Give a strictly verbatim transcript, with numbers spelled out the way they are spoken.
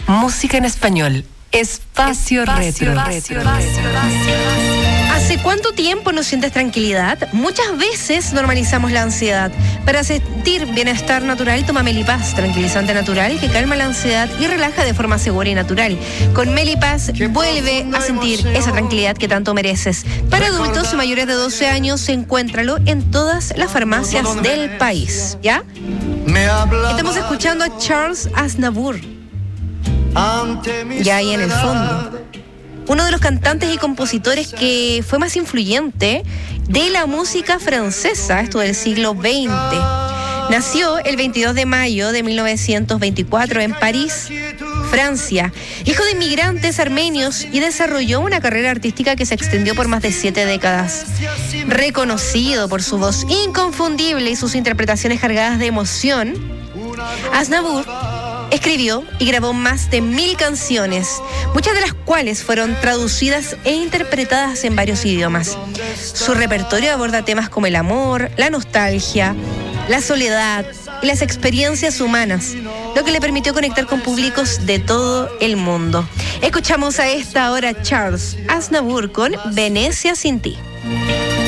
Música en español. Espacio, Espacio Retro. Retro, retro, retro. ¿Hace cuánto tiempo no sientes tranquilidad? Muchas veces normalizamos la ansiedad. Para sentir bienestar natural, toma Melipaz, tranquilizante natural que calma la ansiedad y relaja de forma segura y natural. Con Melipaz vuelve a sentir esa tranquilidad que tanto mereces. Para adultos mayores de doce años, encuéntralo en todas las farmacias del país. ¿Ya? Estamos escuchando a Charles Aznavour. Ya ahí en el fondo. Uno de los cantantes y compositores que fue más influyente de la música francesa, esto del siglo veinte. Nació el veintidós de mayo de mil novecientos veinticuatro en París, Francia, hijo de inmigrantes armenios, y desarrolló una carrera artística que se extendió por más de siete décadas. Reconocido por su voz inconfundible y sus interpretaciones cargadas de emoción, Aznavour escribió y grabó más de mil canciones, muchas de las cuales fueron traducidas e interpretadas en varios idiomas. Su repertorio aborda temas como el amor, la nostalgia, la soledad y las experiencias humanas, lo que le permitió conectar con públicos de todo el mundo. Escuchamos a esta hora Charles Aznavour con Venecia sin ti.